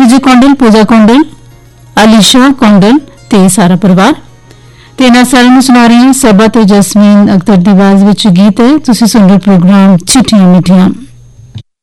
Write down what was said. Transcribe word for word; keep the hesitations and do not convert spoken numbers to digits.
विजय कौंडल, पूजा कौंडल, अलीशा कौंडल ते सारा परिवार ते ना सारे ਨੂੰ ਸੁਣਾ ਰਹੀ ਹਾਂ। सबा ਤੇ जसमीन अख्तर ਦੀ आवाज ਵਿੱਚ गीत है। ਤੁਸੀਂ सुन रहे प्रोग्राम चिट्ठियां मिठियां।